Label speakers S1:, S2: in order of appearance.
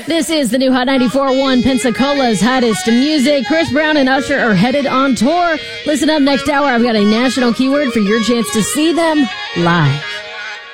S1: This is the new Hot 94.1 Pensacola's hottest music. Chris Brown and Usher are headed on tour. Listen up next hour. I've got a national keyword for your chance to see them live.